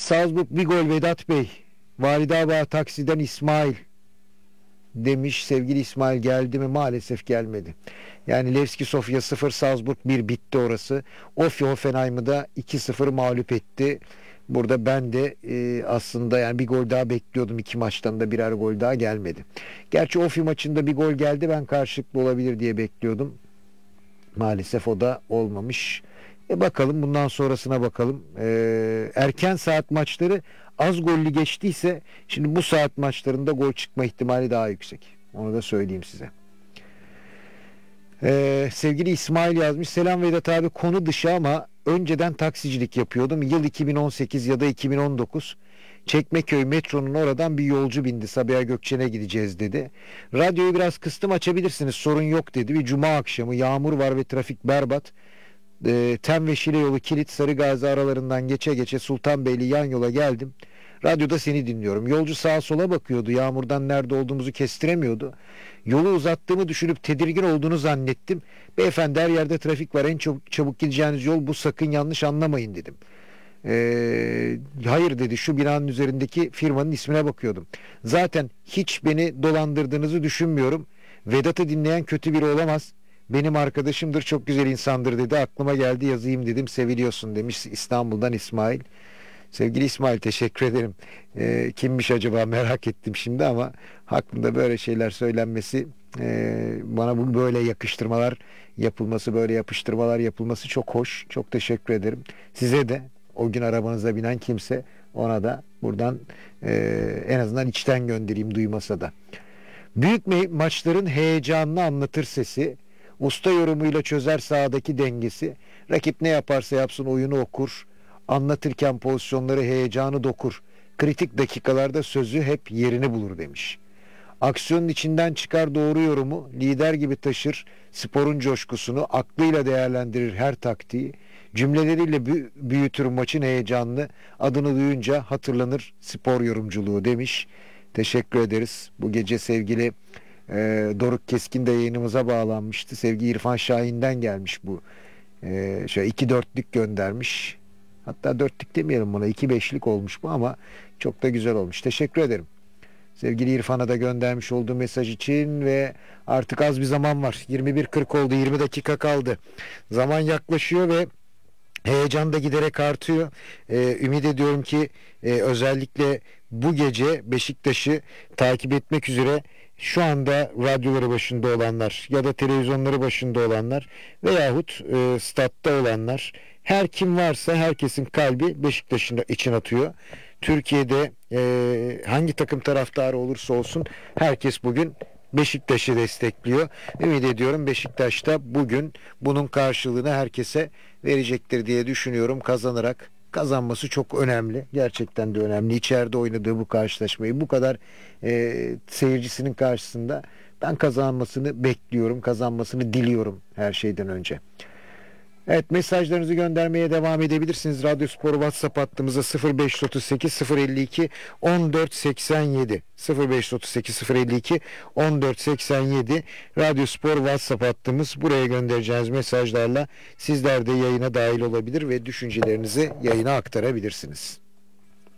Salzburg bir gol Vedat Bey. Validabağ taksiden İsmail demiş. Sevgili İsmail geldi mi? Maalesef gelmedi. Yani Levski Sofia 0, Salzburg 1 bitti orası. Ofya Hoffenheim'ı da 2-0 mağlup etti. Burada ben de aslında yani bir gol daha bekliyordum. İki maçtan da birer gol daha gelmedi. Gerçi Ofya maçında bir gol geldi. Ben karşılıklı olabilir diye bekliyordum. Maalesef o da olmamış. Bakalım bundan sonrasına bakalım. Erken saat maçları az gollü geçtiyse şimdi bu saat maçlarında gol çıkma ihtimali daha yüksek. Onu da söyleyeyim size. Sevgili İsmail yazmış. Selam Vedat abi, konu dışı ama önceden taksicilik yapıyordum. Yıl 2018 ya da 2019. Çekmeköy metronun oradan bir yolcu bindi. Sabiha Gökçen'e gideceğiz dedi. Radyoyu biraz kıstım, açabilirsiniz, sorun yok dedi. Bir cuma akşamı, yağmur var ve trafik berbat. Tem ve Şile yolu kilit, Sarıgazi aralarından geçe geçe Sultanbeyli yan yola geldim. Radyoda seni dinliyorum. Yolcu sağa sola bakıyordu. Yağmurdan nerede olduğumuzu kestiremiyordu. Yolu uzattığımı düşünüp tedirgin olduğunu zannettim. Beyefendi, her yerde trafik var. En çabuk gideceğiniz yol bu. Sakın yanlış anlamayın dedim. Hayır dedi. Şu binanın üzerindeki firmanın ismine bakıyordum. Zaten hiç beni dolandırdığınızı düşünmüyorum. Vedat'ı dinleyen kötü biri olamaz. Benim arkadaşımdır, çok güzel insandır dedi. Aklıma geldi, yazayım dedim. Seviliyorsun demiş İstanbul'dan İsmail. Sevgili İsmail, teşekkür ederim. Kimmiş acaba merak ettim şimdi ama hakkında böyle şeyler söylenmesi, bana bu böyle yakıştırmalar yapılması, böyle yapıştırmalar yapılması çok hoş. Çok teşekkür ederim. Size de, o gün arabanıza binen kimse, ona da buradan en azından içten göndereyim, duymasa da. Büyük maçların heyecanını anlatır sesi. Usta yorumuyla çözer sahadaki dengesi. Rakip ne yaparsa yapsın oyunu okur. Anlatırken pozisyonları, heyecanı dokur. Kritik dakikalarda sözü hep yerini bulur demiş. Aksiyonun içinden çıkar doğru yorumu, lider gibi taşır sporun coşkusunu, aklıyla değerlendirir her taktiği, cümleleriyle büyütür maçın heyecanını, adını duyunca hatırlanır spor yorumculuğu demiş. Teşekkür ederiz. Bu gece sevgili Doruk Keskin de yayınımıza bağlanmıştı. Sevgili İrfan Şahin'den gelmiş bu. Şöyle 2-4'lük göndermiş. Hatta 4'lük demeyelim buna, 2-5'lik olmuş bu ama çok da güzel olmuş. Teşekkür ederim. Sevgili İrfan'a da göndermiş olduğu mesaj için ve artık az bir zaman var. 21.40 oldu, 20 dakika kaldı. Zaman yaklaşıyor ve heyecan da giderek artıyor. Ümit ediyorum ki özellikle bu gece Beşiktaş'ı takip etmek üzere şu anda radyoları başında olanlar ya da televizyonları başında olanlar veyahut statta olanlar, her kim varsa herkesin kalbi Beşiktaş'ın için atıyor. Türkiye'de hangi takım taraftarı olursa olsun herkes bugün Beşiktaş'ı destekliyor. Ümit ediyorum Beşiktaş da bugün bunun karşılığını herkese verecektir diye düşünüyorum. Kazanması çok önemli. Gerçekten de önemli. İçeride oynadığı bu karşılaşmayı bu kadar seyircisinin karşısında ben kazanmasını bekliyorum. Kazanmasını diliyorum her şeyden önce. Evet, mesajlarınızı göndermeye devam edebilirsiniz. Radyo Spor WhatsApp hattımıza 0538 052 1487 0538 052 1487 Radyo Spor WhatsApp hattımız. Buraya göndereceğiniz mesajlarla sizler de yayına dahil olabilir ve düşüncelerinizi yayına aktarabilirsiniz.